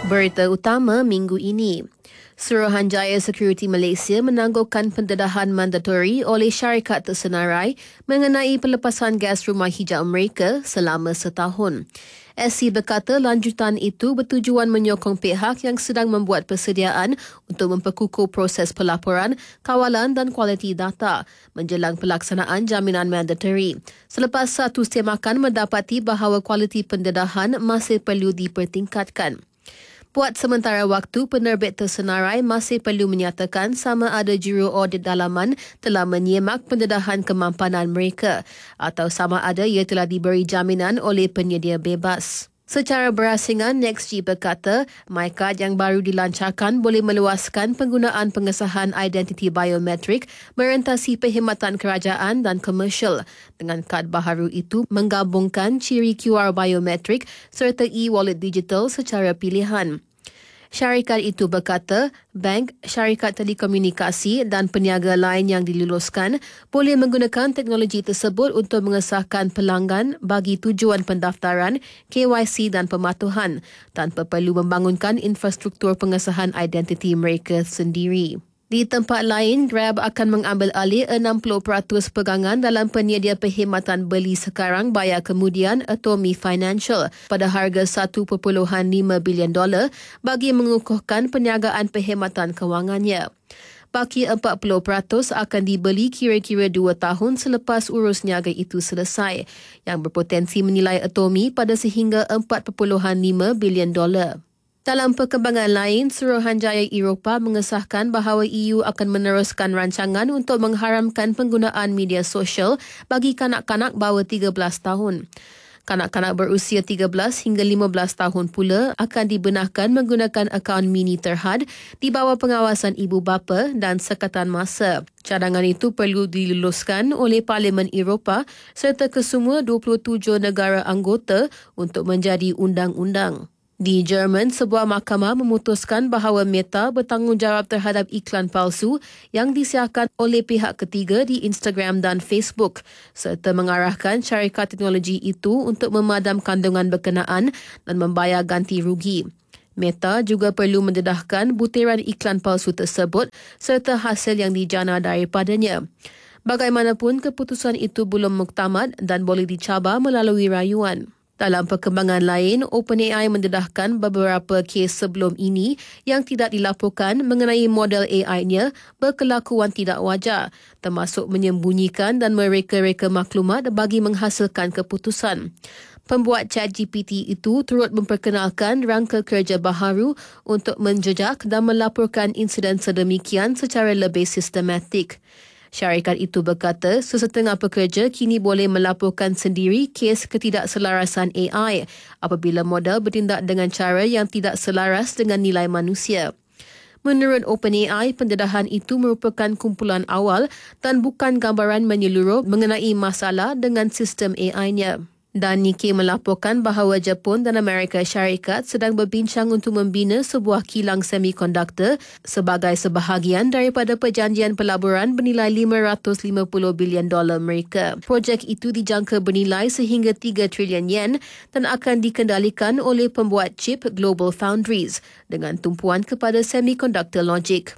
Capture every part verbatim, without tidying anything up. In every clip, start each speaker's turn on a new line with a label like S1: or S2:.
S1: Berita utama minggu ini. Suruhanjaya Security Malaysia menangguhkan pendedahan mandatori oleh syarikat tersenarai mengenai pelepasan gas rumah hijau mereka selama setahun. S C berkata lanjutan itu bertujuan menyokong pihak yang sedang membuat persediaan untuk memperkukuh proses pelaporan, kawalan dan kualiti data menjelang pelaksanaan jaminan mandatori. Selepas satu semakan mendapati bahawa kualiti pendedahan masih perlu dipertingkatkan. Buat sementara waktu, penerbit tersenarai masih perlu menyatakan sama ada juru audit dalaman telah menyemak pendedahan kemampanan mereka atau sama ada ia telah diberi jaminan oleh penyedia bebas. Secara berasingan, NextG berkata, MyCard yang baru dilancarkan boleh meluaskan penggunaan pengesahan identiti biometrik merentasi perkhidmatan kerajaan dan komersial. Dengan kad baharu itu menggabungkan ciri Q R biometrik serta e-wallet digital secara pilihan. Syarikat itu berkata, bank, syarikat telekomunikasi dan peniaga lain yang diluluskan boleh menggunakan teknologi tersebut untuk mengesahkan pelanggan bagi tujuan pendaftaran, K Y C dan pematuhan tanpa perlu membangunkan infrastruktur pengesahan identiti mereka sendiri. Di tempat lain, Grab akan mengambil alih enam puluh peratus pegangan dalam penyedia perkhidmatan beli sekarang bayar kemudian Atomi Financial pada harga satu perpuluhan lima bilion dolar bagi mengukuhkan perniagaan perkhidmatan kewangannya. Baki empat puluh peratus akan dibeli kira-kira dua tahun selepas urus niaga itu selesai, yang berpotensi menilai Atomi pada sehingga empat perpuluhan lima bilion dolar. Dalam perkembangan lain, Suruhanjaya Eropah mengesahkan bahawa E U akan meneruskan rancangan untuk mengharamkan penggunaan media sosial bagi kanak-kanak bawah tiga belas tahun. Kanak-kanak berusia tiga belas hingga lima belas tahun pula akan dibenarkan menggunakan akaun mini terhad di bawah pengawasan ibu bapa dan sekatan masa. Cadangan itu perlu diluluskan oleh Parlimen Eropah serta kesemua dua puluh tujuh negara anggota untuk menjadi undang-undang. Di Jerman, sebuah mahkamah memutuskan bahawa Meta bertanggungjawab terhadap iklan palsu yang disiarkan oleh pihak ketiga di Instagram dan Facebook serta mengarahkan syarikat teknologi itu untuk memadam kandungan berkenaan dan membayar ganti rugi. Meta juga perlu mendedahkan butiran iklan palsu tersebut serta hasil yang dijana daripadanya. Bagaimanapun, keputusan itu belum muktamad dan boleh dicabar melalui rayuan. Dalam perkembangan lain, OpenAI mendedahkan beberapa kes sebelum ini yang tidak dilaporkan mengenai model A I-nya berkelakuan tidak wajar, termasuk menyembunyikan dan mereka-reka maklumat bagi menghasilkan keputusan. Pembuat ChatGPT itu turut memperkenalkan rangka kerja baharu untuk menjejak dan melaporkan insiden sedemikian secara lebih sistematik. Syarikat itu berkata sesetengah pekerja kini boleh melaporkan sendiri kes ketidakselarasan A I apabila model bertindak dengan cara yang tidak selaras dengan nilai manusia. Menurut OpenAI, pendedahan itu merupakan kumpulan awal dan bukan gambaran menyeluruh mengenai masalah dengan sistem A I-nya. Dan Nikkei melaporkan bahawa Jepun dan Amerika Syarikat sedang berbincang untuk membina sebuah kilang semikonduktor sebagai sebahagian daripada perjanjian pelaburan bernilai lima ratus lima puluh bilion dolar Amerika. Projek itu dijangka bernilai sehingga tiga trilion yen dan akan dikendalikan oleh pembuat chip Global Foundries dengan tumpuan kepada semikonduktor logik.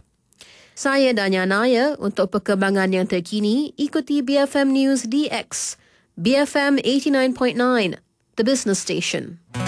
S1: Saya Danya Naya. Untuk perkembangan yang terkini, ikuti B F M News D X. B F M eighty-nine point nine, the business station.